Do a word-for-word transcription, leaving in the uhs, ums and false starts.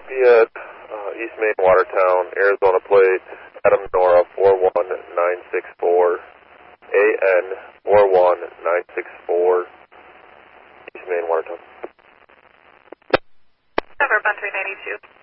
Lafayette, uh, East Main, Watertown, Arizona plate, Adam Nora four one nine six four, A N four one nine six four, East Main, Watertown. Cover, Bun three ninety-two.